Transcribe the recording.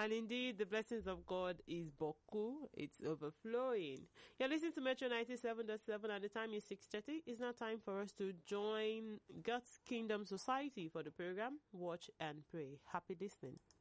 And indeed, the blessings of God is boku. It's overflowing. You're listening to Metro 97.7 at the time is 6:30. It's now time for us to join God's Kingdom Society for the program Watch and Pray. Happy listening.